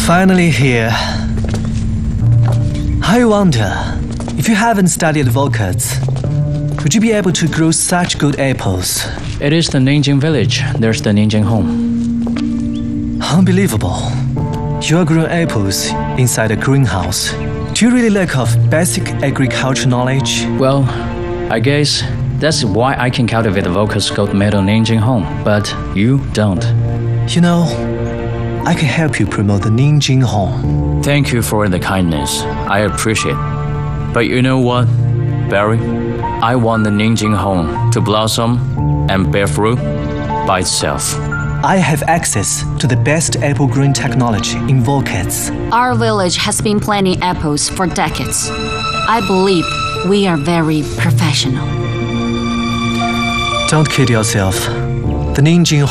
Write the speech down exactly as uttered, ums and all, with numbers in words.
Finally here. I wonder, if you haven't studied volcans, would you be able to grow such good apples? It is the Ninjing village. There's the Ninjing home. Unbelievable. You are growing apples inside a greenhouse. Do you really lack of basic agriculture knowledge? Well, I guess that's why I can cultivate the Volca's gold medal Ninjing home, but you don't. You know, I can help you promote the Ninjing home. Thank you for the kindness. I appreciate it. But you know what, Barry? I want the Ninjing home to blossom and bear fruit by itself. I have access to the best apple growing technology in Volcans. Our village has been planting apples for decades. I believe we are very professional. Don't kid yourself. The Ninjing